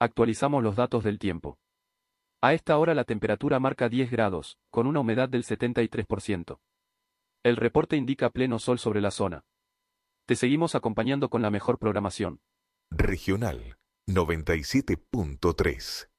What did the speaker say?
Actualizamos los datos del tiempo. A esta hora la temperatura marca 10 grados, con una humedad del 73%. El reporte indica pleno sol sobre la zona. Te seguimos acompañando con la mejor programación. Regional 97.3.